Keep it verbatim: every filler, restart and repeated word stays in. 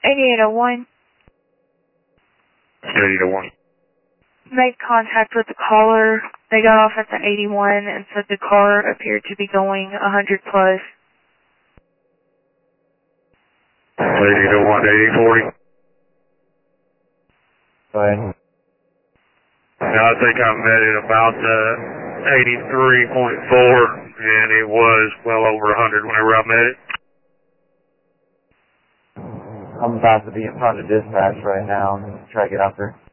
eighty-eight oh one. eighty-eight oh one. Made contact with the caller. They got off at the eighty-one and said the car appeared to be going one hundred plus. eighty-eight oh one, eighty forty. Go ahead. Now, I think I met it about uh, eighty-three point four, and it was well over one hundred whenever I met it. I'm about to be in front of dispatch right now and try to get out there.